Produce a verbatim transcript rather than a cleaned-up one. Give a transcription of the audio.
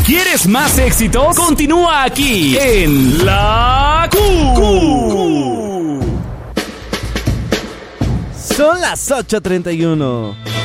¿Quieres más éxitos? Continúa aquí en La Q. Q. Son las ocho treinta y uno.